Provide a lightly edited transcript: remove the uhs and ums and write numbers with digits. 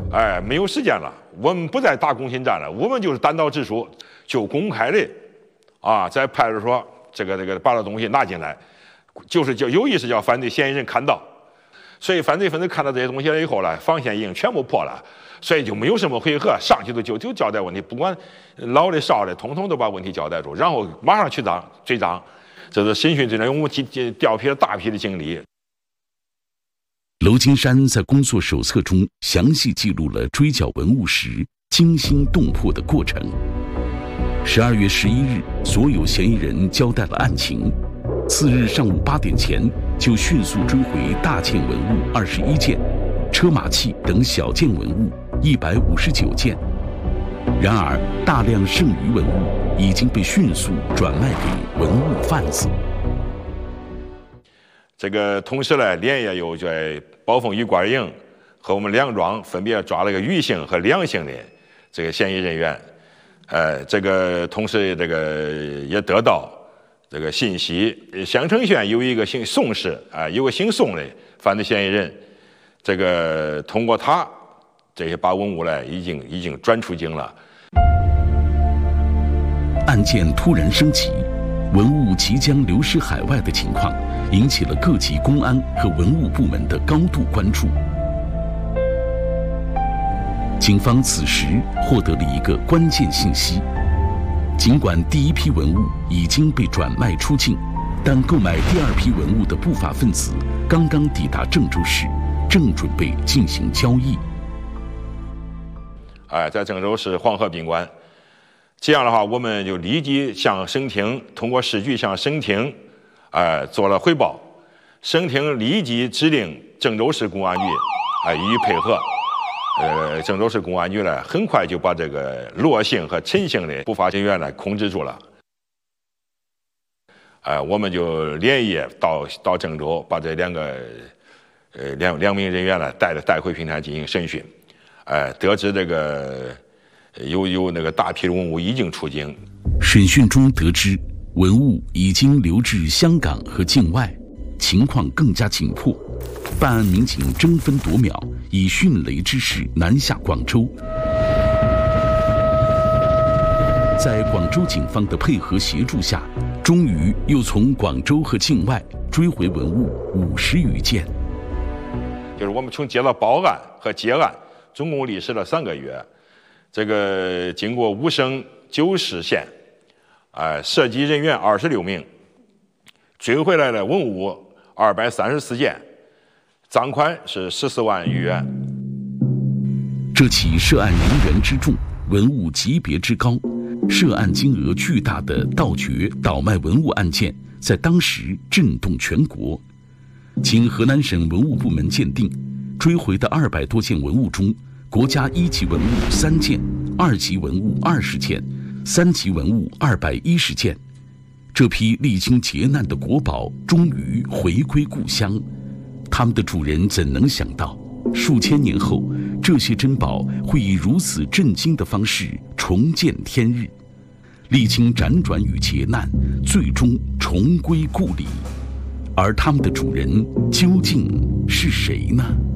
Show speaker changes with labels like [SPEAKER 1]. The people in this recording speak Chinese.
[SPEAKER 1] 没有时间了，我们不再打攻心战了，我们就是单刀直入，就公开的在派出所这个把这东西拿进来，就是叫有意识叫犯罪嫌疑人看到，所以犯罪分子看到这些东西了以后呢，防线已经全部破了，所以就没有什么回合，上去就交代问题，不管老的少的，统统都把问题交代住，然后马上去追赃，这是审讯这种我们调批了大批的警力。
[SPEAKER 2] 娄金山在工作手册中详细记录了追缴文物时惊心动魄的过程。12月11日，所有嫌疑人交代了案情。次日上午8点前，就迅速追回大件文物21件，车马器等小件文物159件。然而，大量剩余文物已经被迅速转卖给文物贩子。
[SPEAKER 1] 这个同时呢，连夜又在宝凤鱼馆营和我们两庄分别抓了个余姓和两姓的这个嫌疑人员。这个同时这个也得到这个信息，襄城县有一个姓宋氏有个姓宋的犯罪嫌疑人，这个通过他这些把文物呢已经转出境了。
[SPEAKER 2] 案件突然升级，文物即将流失海外的情况引起了各级公安和文物部门的高度关注。警方此时获得了一个关键信息：尽管第一批文物已经被转卖出境，但购买第二批文物的不法分子刚刚抵达郑州市，正准备进行交易。
[SPEAKER 1] 在郑州市黄河宾馆。这样的话，我们就立即向省厅通过市局向省厅做了汇报，省厅立即指令郑州市公安局予以配合。郑州市公安局呢，很快就把这个罗姓和陈姓的不法人员呢控制住了。我们就连夜到郑州，把这两名人员呢带回平潭进行审讯。得知这个有那个大批的文物已经出境。
[SPEAKER 2] 审讯中得知，文物已经流至香港和境外，情况更加紧迫。办案民警争分夺秒，以迅雷之势南下广州。在广州警方的配合协助下，终于又从广州和境外追回文物50余件。
[SPEAKER 1] 就是我们从接到报案和结案，总共历时了3个月。这个经过5省9市县，涉及人员26名，追回来了文物234件，赃款是14万余元。
[SPEAKER 2] 这起涉案人员之众，文物级别之高，涉案金额巨大的盗掘、倒卖文物案件，在当时震动全国。经河南省文物部门鉴定，追回的200多件文物中，国家1级文物3件，2级文物20件，3级文物210件。这批历经劫难的国宝终于回归故乡，他们的主人怎能想到，数千年后，这些珍宝会以如此震惊的方式重见天日，历经辗转与劫难，最终重归故里。而他们的主人究竟是谁呢？